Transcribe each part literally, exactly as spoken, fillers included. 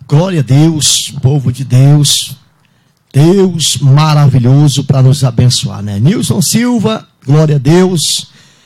Glória a Deus, povo de Deus. Deus maravilhoso para nos abençoar, né? Nilson Silva, glória a Deus.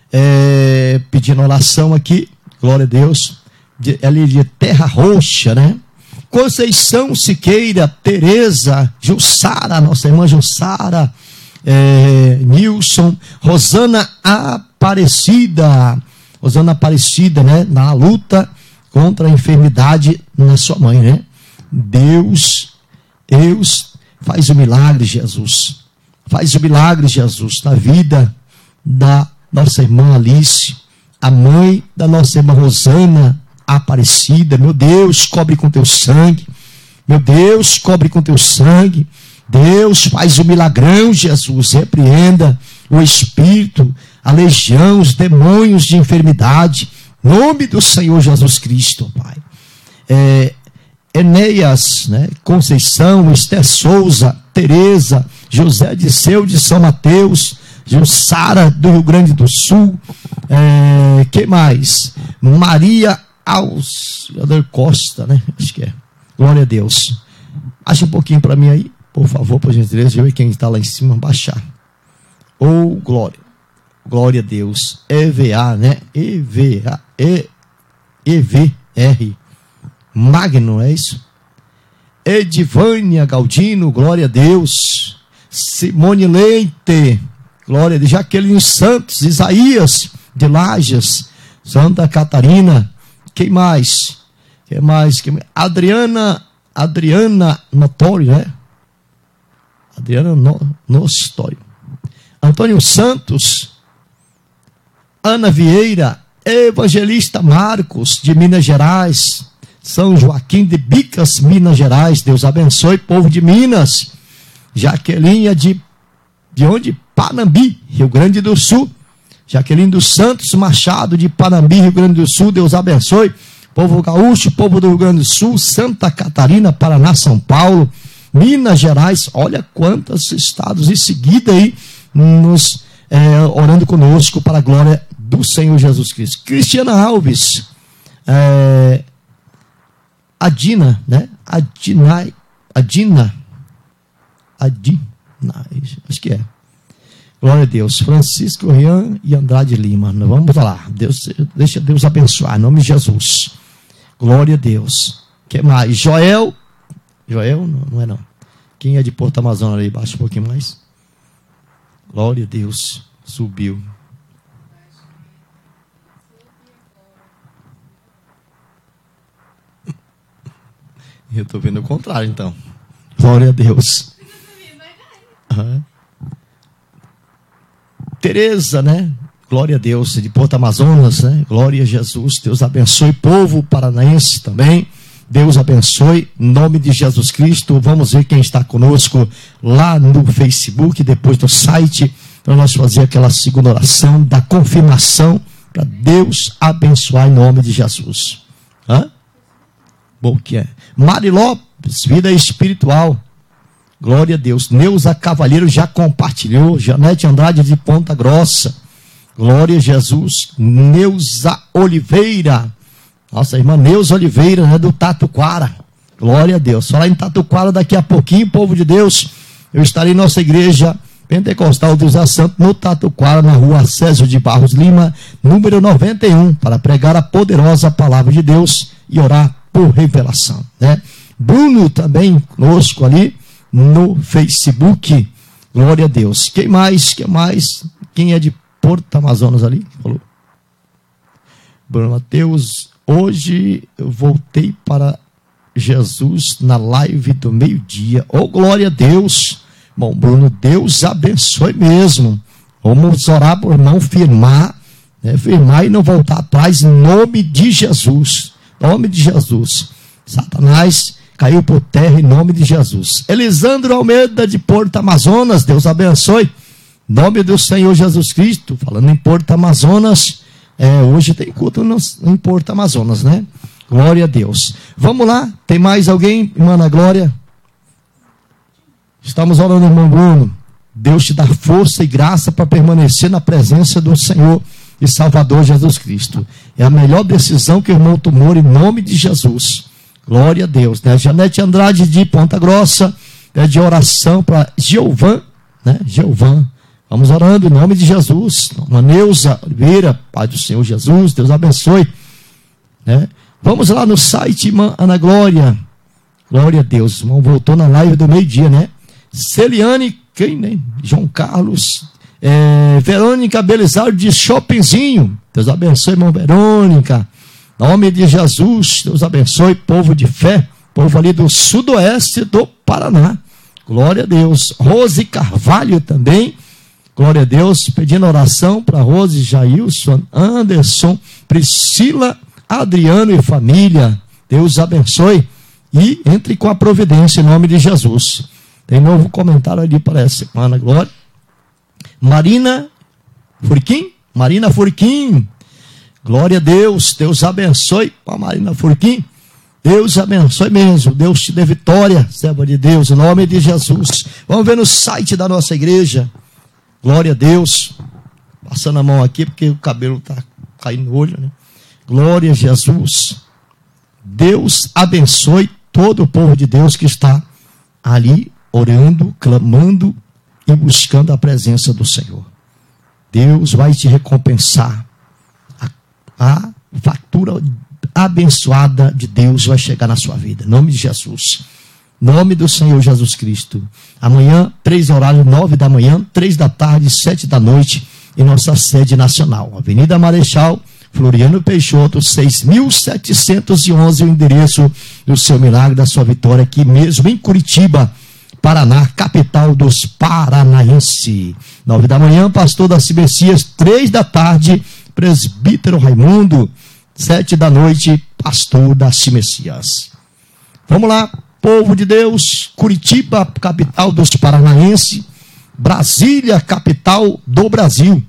É, pedindo oração aqui, glória a Deus. De, ali de Terra Roxa, né? Conceição Siqueira, Tereza, Jussara, nossa irmã Jussara, é, Nilson, Rosana Aparecida, Rosana Aparecida, né? Na luta contra a enfermidade na sua mãe, né? Deus, Deus faz o milagre, Jesus. Faz o milagre, Jesus, na vida da nossa irmã Alice, a mãe da nossa irmã Rosana Aparecida. Meu Deus, cobre com teu sangue. Meu Deus, cobre com teu sangue. Deus, faz o milagrão, Jesus. Repreenda o espírito, a legião, os demônios de enfermidade. Em nome do Senhor Jesus Cristo, Pai. É, Enéas, né? Conceição, Esther Souza, Tereza, José Disseu de São Mateus, Jussara do Rio Grande do Sul, é, que mais? Maria Auxiliador Costa, né? Acho que é. Glória a Deus. Acha um pouquinho para mim aí, por favor, por gentileza. Deixa eu ver quem está lá em cima, baixar. Ou oh, glória. Glória a Deus. E V A, né? E V A, E, E V R. Magno, é isso? Edivânia Galdino, glória a Deus. Simone Leite, glória a Deus. Jaqueline Santos, Isaías de Lajes, Santa Catarina. Quem mais? Quem mais? Quem mais? Adriana, Adriana Notório, né? Adriana no, Nostório. Antônio Santos, Ana Vieira, Evangelista Marcos, de Minas Gerais, São Joaquim de Bicas, Minas Gerais. Deus abençoe, povo de Minas. Jaqueline de, de onde? Panambi, Rio Grande do Sul. Jaqueline dos Santos Machado, de Panambi, Rio Grande do Sul. Deus abençoe. Povo gaúcho, povo do Rio Grande do Sul, Santa Catarina, Paraná, São Paulo, Minas Gerais. Olha quantos estados em seguida aí, nos é, orando conosco para a glória do Senhor Jesus Cristo. Cristiana Alves, é, Adina, né? Adina, Adina, Adina, acho que é. Glória a Deus. Francisco Rian e Andrade Lima. Vamos lá. Deus, deixa Deus abençoar. Em nome de Jesus. Glória a Deus. Que mais? Joel. Joel? Não, não é não. Quem é de Porto Amazonas ali? Baixa um pouquinho mais. Glória a Deus. Subiu. Eu estou vendo o contrário, então. Glória a Deus. Uhum. Tereza, né? Glória a Deus, de Porto Amazonas, né? Glória a Jesus. Deus abençoe, povo paranaense também. Deus abençoe, em nome de Jesus Cristo. Vamos ver quem está conosco lá no Facebook, depois do site, para nós fazer aquela segunda oração da confirmação, para Deus abençoar em nome de Jesus. Hã? Bom que é. Mari Lopes, vida espiritual. Glória a Deus. Neuza Cavalheiro já compartilhou. Janete Andrade de Ponta Grossa. Glória a Jesus. Neuza Oliveira. Nossa irmã Neuza Oliveira, né, do Tatuquara. Glória a Deus. Falar em Tatuquara daqui a pouquinho, povo de Deus. Eu estarei em nossa igreja Pentecostal Deus a Santo, no Tatuquara, na rua César de Barros Lima, número noventa e um, para pregar a poderosa palavra de Deus e orar por revelação, né? Bruno também conosco ali no Facebook. Glória a Deus. Quem mais? Quem mais? Quem é de Porto Amazonas ali? Falou. Bruno Mateus. Hoje eu voltei para Jesus na live do meio-dia. Oh, glória a Deus. Bom, Bruno, Deus abençoe mesmo. Vamos orar por irmão firmar, né? Firmar e não voltar atrás, em nome de Jesus. Em nome de Jesus. Satanás caiu por terra em nome de Jesus. Elisandro Almeida de Porto Amazonas, Deus abençoe. Em nome do Senhor Jesus Cristo. Falando em Porto Amazonas, é, hoje tem culto no, em Porto Amazonas, né? Glória a Deus. Vamos lá, tem mais alguém, irmã Ana Glória? Estamos orando, irmão Bruno. Deus te dá força e graça para permanecer na presença do Senhor e Salvador Jesus Cristo. É a melhor decisão que o irmão tomou em nome de Jesus. Glória a Deus, né? Janete Andrade de Ponta Grossa, pede oração para Geovan, né? Geovan. Vamos orando em nome de Jesus. Maneuza Oliveira, Pai do Senhor Jesus, Deus abençoe. Né? Vamos lá no site, irmã Ana Glória. Glória a Deus. Irmão voltou na live do meio-dia, né? Celiane, quem, né? João Carlos, é, Verônica Belisário de Shoppingzinho. Deus abençoe, irmão Verônica. Em nome de Jesus, Deus abençoe, povo de fé, povo ali do sudoeste do Paraná. Glória a Deus. Rose Carvalho também. Glória a Deus, pedindo oração para Rose, Jailson, Anderson, Priscila, Adriano e família. Deus abençoe e entre com a providência em nome de Jesus. Tem novo comentário ali, parece, Ana Glória. Marina Furquim, Marina Furquim. Glória a Deus, Deus abençoe a Marina Furquim. Deus abençoe mesmo, Deus te dê vitória, serva de Deus, em nome de Jesus. Vamos ver no site da nossa igreja. Glória a Deus. Passando a mão aqui, porque o cabelo está caindo no olho, né? Glória a Jesus. Deus abençoe todo o povo de Deus que está ali orando, clamando e buscando a presença do Senhor. Deus vai te recompensar. A, a fatura abençoada de Deus vai chegar na sua vida. Em nome de Jesus. Nome do Senhor Jesus Cristo. Amanhã, três horário, nove da manhã, três da tarde, sete da noite, em nossa sede nacional. Avenida Marechal Floriano Peixoto, seis mil setecentos e onze, o endereço do seu milagre, da sua vitória, aqui mesmo em Curitiba, Paraná, capital dos paranaenses. Nove da manhã, pastor Darcy Messias, três da tarde, presbítero Raimundo, sete da noite, pastor Darcy Messias. Vamos lá. Povo de Deus, Curitiba, capital dos paranaenses, Brasília, capital do Brasil,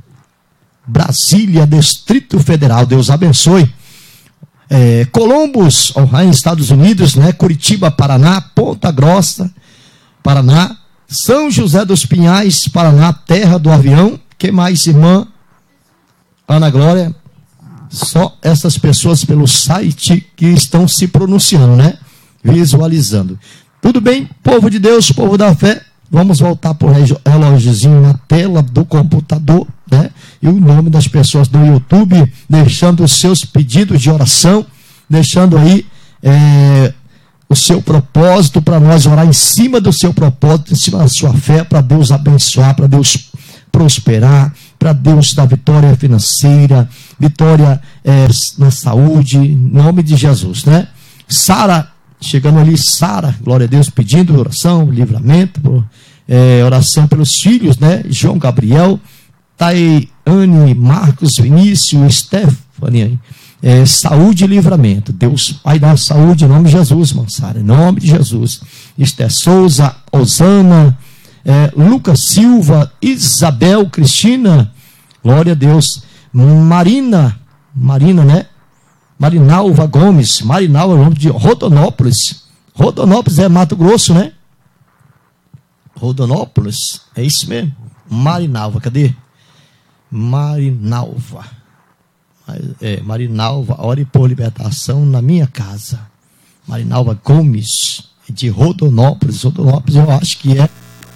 Brasília, Distrito Federal, Deus abençoe. É, Columbus, Ohio, Estados Unidos, né? Curitiba, Paraná, Ponta Grossa, Paraná, São José dos Pinhais, Paraná, terra do avião. Que mais, irmã Ana Glória? Só essas pessoas pelo site que estão se pronunciando, né? Visualizando. Tudo bem, povo de Deus, povo da fé, vamos voltar para o relógiozinho na tela do computador, né? E o nome das pessoas do YouTube, deixando os seus pedidos de oração, deixando aí é, o seu propósito para nós orar em cima do seu propósito, em cima da sua fé, para Deus abençoar, para Deus prosperar, para Deus dar vitória financeira, vitória é, na saúde, em nome de Jesus, né? Sara, chegando ali, Sara, glória a Deus, pedindo oração, livramento, é, oração pelos filhos, né? João Gabriel, Taiane, Marcos, Vinícius, Stephanie, é, saúde e livramento. Deus vai dar saúde em nome de Jesus, irmã Sara, em nome de Jesus. Esther Souza, Osana, é, Lucas Silva, Isabel, Cristina, glória a Deus. Marina, Marina, né? Marinalva Gomes, Marinalva é o nome de Rodonópolis. Rodonópolis é Mato Grosso, né? Rodonópolis, é isso mesmo. Marinalva, cadê? Marinalva. É, Marinalva, ore por libertação na minha casa. Marinalva Gomes, de Rodonópolis. Rodonópolis eu acho que é.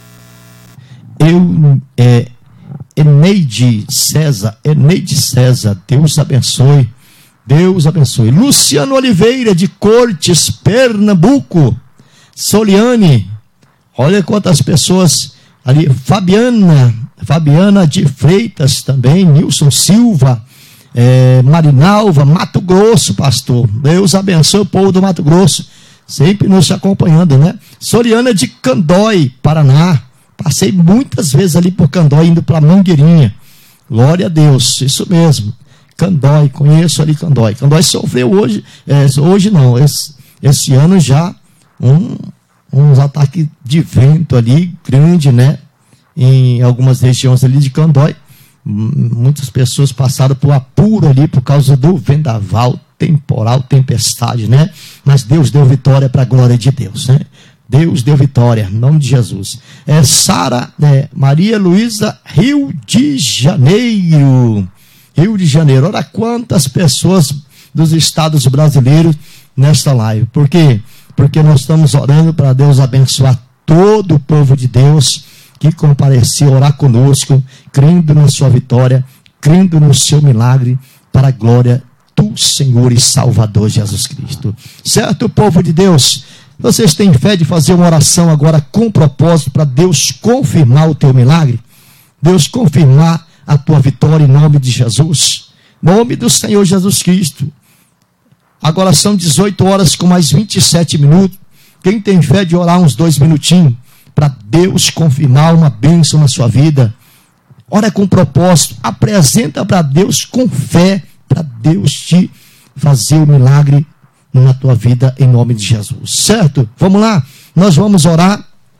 Eu, é Eneide César, Eneide César, Deus abençoe. Deus abençoe. Luciano Oliveira, de Cortes, Pernambuco. Soliane, olha quantas pessoas ali. Fabiana, Fabiana de Freitas também. Nilson Silva, é, Marinalva, Mato Grosso, pastor. Deus abençoe o povo do Mato Grosso, sempre nos acompanhando, né? Soliana de Candói, Paraná. Passei muitas vezes ali por Candói, indo para Mangueirinha. Glória a Deus, isso mesmo. Candói, conheço ali Candói. Candói sofreu hoje, é, hoje não, esse, esse ano já um, uns ataques de vento ali, grande, né? Em algumas regiões ali de Candói. Muitas pessoas passaram por apuro ali por causa do vendaval, temporal, tempestade, né? Mas Deus deu vitória para a glória de Deus, né? Deus deu vitória, em nome de Jesus. É Sara, é, Maria Luísa, Rio de Janeiro. Rio de Janeiro, olha quantas pessoas dos estados brasileiros nesta live. Por quê? Porque nós estamos orando para Deus abençoar todo o povo de Deus que compareceu a orar conosco, crendo na sua vitória, crendo no seu milagre, para a glória do Senhor e Salvador Jesus Cristo. Certo, povo de Deus? Vocês têm fé de fazer uma oração agora com propósito para Deus confirmar o teu milagre? Deus confirmar a tua vitória em nome de Jesus? Em nome do Senhor Jesus Cristo. Agora são dezoito horas com mais vinte e sete minutos. Quem tem fé de orar uns dois minutinhos para Deus confirmar uma bênção na sua vida? Ora com propósito, apresenta para Deus com fé, para Deus te fazer o milagre na tua vida em nome de Jesus. Certo? Vamos lá? Nós vamos orar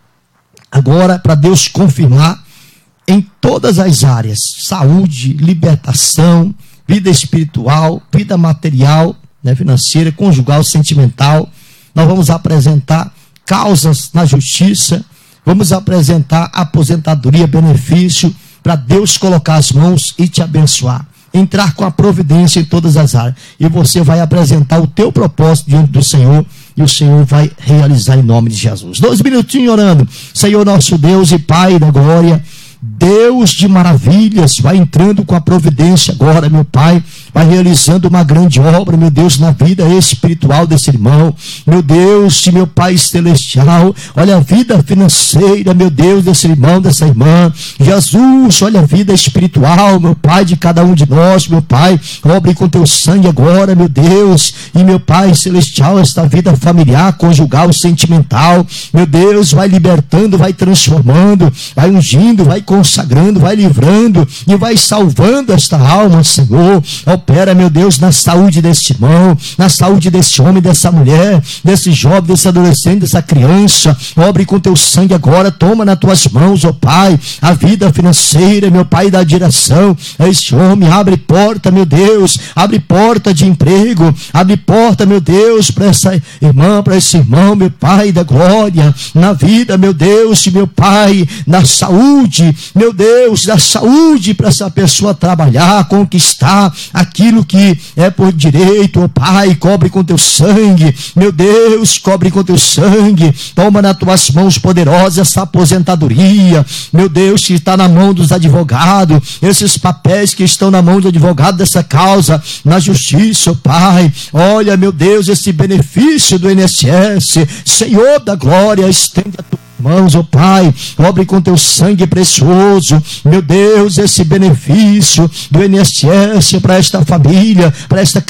agora para Deus confirmar em todas as áreas: saúde, libertação, vida espiritual, vida material, né, financeira, conjugal, sentimental. Nós vamos apresentar causas na justiça, vamos apresentar aposentadoria, benefício, para Deus colocar as mãos e te abençoar, entrar com a providência em todas as áreas, e você vai apresentar o teu propósito diante do Senhor, e o Senhor vai realizar em nome de Jesus. Dois minutinhos orando. Senhor nosso Deus e Pai da glória, Deus de maravilhas, vai entrando com a providência agora, meu Pai, vai realizando uma grande obra, meu Deus, na vida espiritual desse irmão, meu Deus, meu Pai celestial, olha a vida financeira, meu Deus, desse irmão, dessa irmã, Jesus, olha a vida espiritual, meu Pai, de cada um de nós, meu Pai, obre com teu sangue agora, meu Deus, e meu Pai celestial, esta vida familiar, conjugal, sentimental, meu Deus, vai libertando, vai transformando, vai ungindo, vai consagrando, vai livrando e vai salvando esta alma, Senhor. Opera, meu Deus, na saúde deste irmão, na saúde desse homem, dessa mulher, desse jovem, desse adolescente, dessa criança. Obre com teu sangue agora, toma nas tuas mãos, ó Pai, a vida financeira, meu Pai, da direção a este homem. Abre porta, meu Deus, abre porta de emprego, abre porta, meu Deus, para essa irmã, para esse irmão, meu Pai da glória, na vida, meu Deus, meu Pai, na saúde, meu Deus, da saúde para essa pessoa trabalhar, conquistar aquilo que é por direito, ó Pai, cobre com teu sangue, meu Deus, cobre com teu sangue, toma nas tuas mãos poderosas essa aposentadoria, meu Deus, que está na mão dos advogados, esses papéis que estão na mão do advogado dessa causa, na justiça, ó Pai, olha, meu Deus, esse benefício do I N S S, Senhor da glória, estende a tua mãos, ó Pai, cobre com teu sangue precioso, meu Deus, esse benefício do I N S S para esta família, para esta